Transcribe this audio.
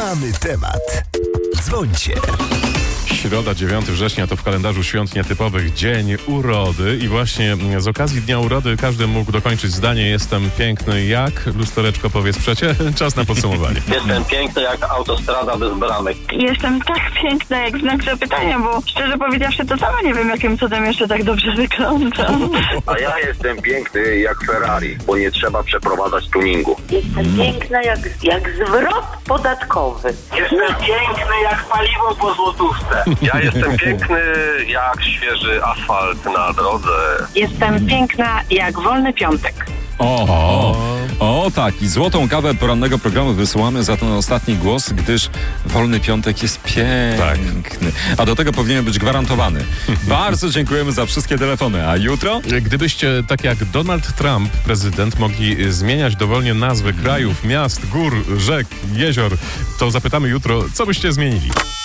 Mamy temat. Dzwońcie. Środa, 9 września to w kalendarzu świąt nietypowych dzień urody i właśnie z okazji Dnia Urody każdy mógł dokończyć zdanie: jestem piękny jak... Lustereczko, powiedz przecie. Czas na podsumowanie. Jestem piękny jak autostrada bez bramek. Jestem tak piękna jak znak zapytania, bo szczerze powiedziawszy to sama nie wiem, jakim cudem jeszcze tak dobrze wyglądam. A ja jestem piękny jak Ferrari, bo nie trzeba przeprowadzać tuningu. Jestem piękna jak zwrot podatkowy. Jestem piękny jak paliwo po złotówce. Ja jestem piękny jak świeży asfalt na drodze. Jestem piękna jak wolny piątek. O tak, i złotą kawę porannego programu wysyłamy za ten ostatni głos, gdyż wolny piątek jest piękny. A do tego powinien być gwarantowany. Bardzo dziękujemy za wszystkie telefony. A jutro? Gdybyście, tak jak Donald Trump, prezydent, mogli zmieniać dowolnie nazwy krajów, miast, gór, rzek, jezior, to zapytamy jutro, co byście zmienili.